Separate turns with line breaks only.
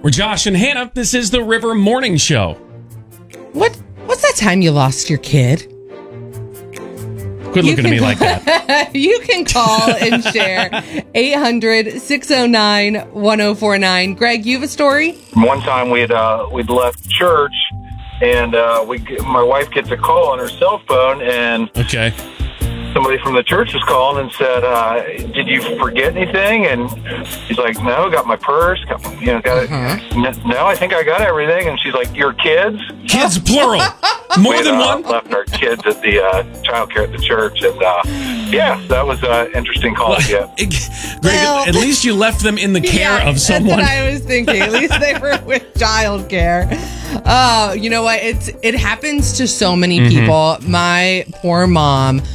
We're Josh and Hannah. This is the River Morning Show.
What's that time you lost your kid?
Quit looking at me like that.
You can call and share 800-609-1049. Greg, you have a story?
One time we'd left church, and my wife gets a call on her cell phone, and
Okay.
somebody from the church was calling and said, "Did you forget anything?" And she's like, "No, got my purse. Got it. No, I think I got everything." And she's like, "Your kids?"
Kids, plural. More than one?
Left our kids at the childcare at the church, and that was an interesting call to get.
Greg, at least you left them in the care of someone.
That's what I was thinking. At least they were with childcare. You know what? It happens to so many people. My poor mom